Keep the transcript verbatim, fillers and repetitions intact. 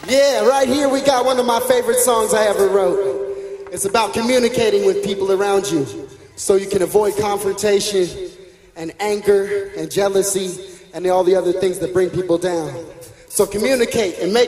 Yeah, right here we got one of my favorite songs I ever wrote. It's about communicating with people around you so you can avoid confrontation and anger and jealousy and all the other things that bring people down. So communicate and make